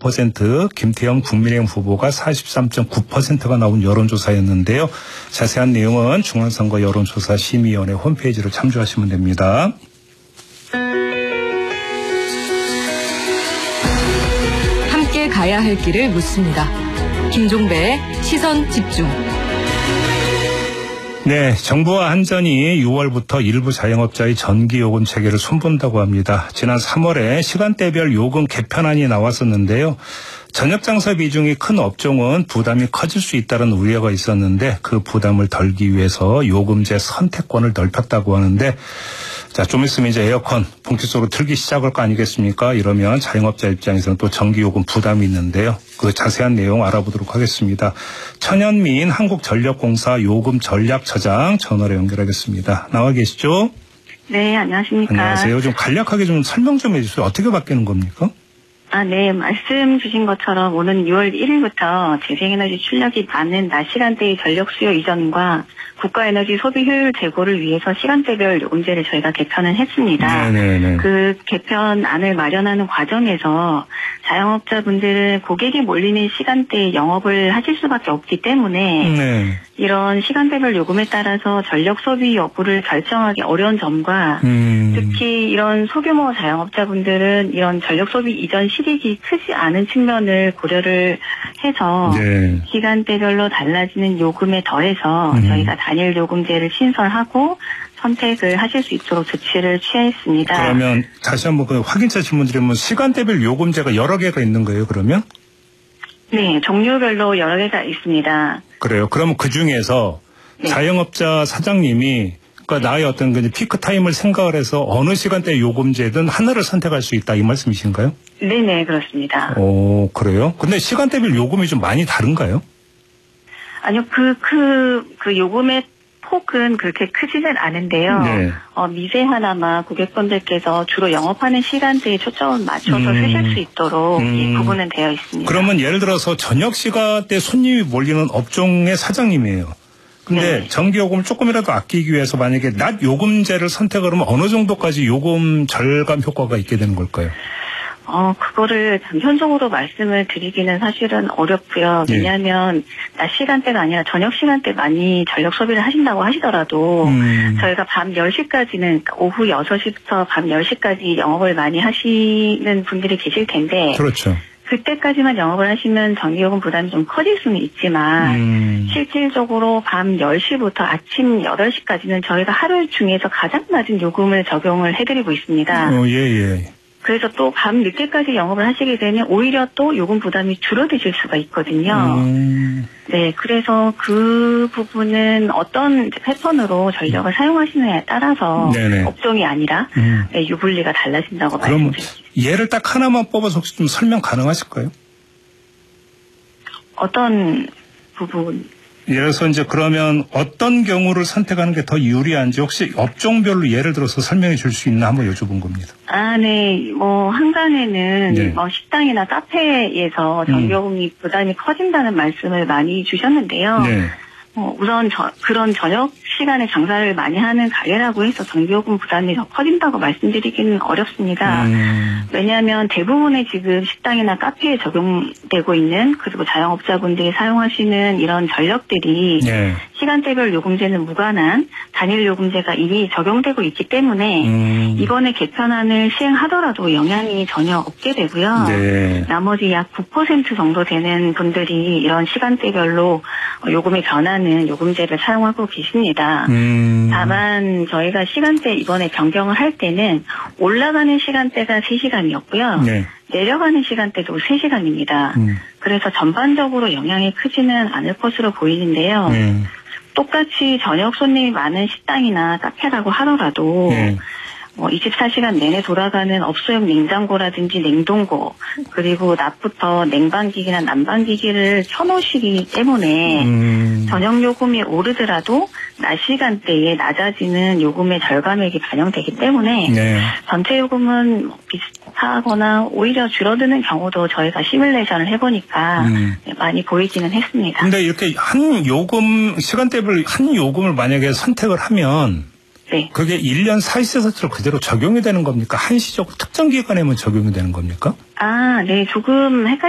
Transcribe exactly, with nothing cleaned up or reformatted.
퍼센트, 김태형 국민의힘 후보가 사십삼 점 구 퍼센트가 나온 여론조사였는데요. 자세한 내용은 중앙선거 여론조사 심의위원회 홈페이지로 참조하시면 됩니다. 함께 가야 할 길을 묻습니다. 김종배의 시선 집중. 네, 정부와 한전이 유월부터 일부 자영업자의 전기요금 체계를 손본다고 합니다. 지난 삼월에 시간대별 요금 개편안이 나왔었는데요. 저녁 장사 비중이 큰 업종은 부담이 커질 수 있다는 우려가 있었는데 그 부담을 덜기 위해서 요금제 선택권을 넓혔다고 하는데 자, 좀 있으면 이제 에어컨 본격적으로 틀기 시작할 거 아니겠습니까? 이러면 자영업자 입장에서는 또 전기요금 부담이 있는데요. 그 자세한 내용 알아보도록 하겠습니다. 천현민 한국전력공사 요금전략처장 전화로 연결하겠습니다. 나와 계시죠? 네, 안녕하십니까. 안녕하세요. 좀 간략하게 좀 설명 좀 해주세요. 어떻게 바뀌는 겁니까? 아, 네. 말씀 주신 것처럼 오는 유월 일일부터 재생에너지 출력이 많은 낮 시간대의 전력 수요 이전과 국가에너지 소비 효율 제고를 위해서 시간대별 요금제를 저희가 개편을 했습니다. 네네네. 그 개편안을 마련하는 과정에서 자영업자분들은 고객이 몰리는 시간대에 영업을 하실 수밖에 없기 때문에 네. 이런 시간대별 요금에 따라서 전력 소비 여부를 결정하기 어려운 점과 음. 특히 이런 소규모 자영업자분들은 이런 전력 소비 이전 실익이 크지 않은 측면을 고려를 해서 네. 시간대별로 달라지는 요금에 더해서 음. 저희가 단일 요금제를 신설하고 선택을 하실 수 있도록 조치를 취했습니다. 그러면 다시 한번 그 확인차 질문드리면 시간대별 요금제가 여러 개가 있는 거예요, 그러면? 네, 종류별로 여러 개가 있습니다. 그래요. 그러면 그 중에서 네. 자영업자 사장님이 그러니까 나의 어떤 그 피크 타임을 생각을 해서 어느 시간대 요금제든 하나를 선택할 수 있다 이 말씀이신가요? 네네, 그렇습니다. 오, 그래요? 근데 시간대별 요금이 좀 많이 다른가요? 아니요, 그, 그, 그 요금의 폭은 그렇게 크지는 않은데요. 네. 어, 미세하나마 고객분들께서 주로 영업하는 시간대에 초점을 맞춰서 음. 쓰실 수 있도록 음. 이 부분은 되어 있습니다. 그러면 예를 들어서 저녁 시간대 손님이 몰리는 업종의 사장님이에요. 근데 네. 전기요금을 조금이라도 아끼기 위해서 만약에 낮 요금제를 선택을 하면 어느 정도까지 요금 절감 효과가 있게 되는 걸까요? 어, 그거를 단편적으로 말씀을 드리기는 사실은 어렵고요. 왜냐하면 낮 시간대가 아니라 저녁 시간대 많이 전력 소비를 하신다고 하시더라도 음. 저희가 밤 열 시까지는 그러니까 오후 여섯 시부터 밤 열 시까지 영업을 많이 하시는 분들이 계실 텐데 그렇죠. 그때까지만 영업을 하시면 전기요금 부담이 좀 커질 수는 있지만 음. 실질적으로 밤 열 시부터 아침 여덟 시까지는 저희가 하루 중에서 가장 낮은 요금을 적용을 해드리고 있습니다. 어, 예, 예. 그래서 또 밤 늦게까지 영업을 하시게 되면 오히려 또 요금 부담이 줄어드실 수가 있거든요. 음. 네, 그래서 그 부분은 어떤 패턴으로 전력을 사용하시느냐에 따라서 네네. 업종이 아니라 음. 네, 유불리가 달라진다고 그럼 말씀드립니다. 예를 딱 하나만 뽑아서 혹시 좀 설명 가능하실까요? 어떤 부분? 예를 들어서 이제 그러면 어떤 경우를 선택하는 게 더 유리한지 혹시 업종별로 예를 들어서 설명해 줄 수 있나 한번 여쭤본 겁니다. 아, 네. 뭐, 한간에는 네. 뭐 식당이나 카페에서 전기요금이 음. 부담이 커진다는 말씀을 많이 주셨는데요. 네. 어, 우선 저, 그런 저녁 시간에 장사를 많이 하는 가게라고 해서 전기요금 부담이 더 커진다고 말씀드리기는 어렵습니다. 음. 왜냐하면 대부분의 지금 식당이나 카페에 적용되고 있는 그리고 자영업자분들이 사용하시는 이런 전력들이 네. 시간대별 요금제는 무관한 단일 요금제가 이미 적용되고 있기 때문에 음. 이번에 개편안을 시행하더라도 영향이 전혀 없게 되고요. 네. 나머지 약 구 퍼센트 정도 되는 분들이 이런 시간대별로 요금이 변하는 요금제를 사용하고 계십니다. 음. 다만 저희가 시간대 이번에 변경을 할 때는 올라가는 시간대가 세 시간이었고요. 네. 내려가는 시간대도 세 시간입니다. 음. 그래서 전반적으로 영향이 크지는 않을 것으로 보이는데요. 네. 똑같이 저녁 손님이 많은 식당이나 카페라고 하더라도 네. 뭐 이십사 시간 내내 돌아가는 업소용 냉장고라든지 냉동고 그리고 낮부터 냉방기기나 난방기기를 켜놓으시기 때문에 음. 저녁 요금이 오르더라도 낮 시간대에 낮아지는 요금의 절감액이 반영되기 때문에 네. 전체 요금은 비슷하거나 오히려 줄어드는 경우도 저희가 시뮬레이션을 해보니까 음. 많이 보이기는 했습니다. 근데 이렇게 한 요금 시간대별 한 요금을 만약에 선택을 하면 네. 그게 일 년 사시세서처럼 그대로 적용이 되는 겁니까? 한시적으로 특정 기간에만 적용이 되는 겁니까? 아, 네. 조금 헷갈리는